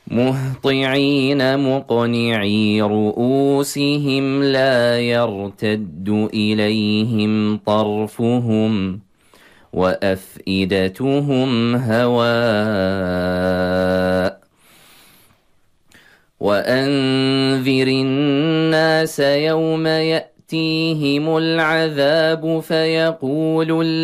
مهطعين مقنعي رؤوسهم لا يرتد إليهم طرفهم وأفئدتهم هواء وأنذر الناس يوم يأتيهم العذاب فيقول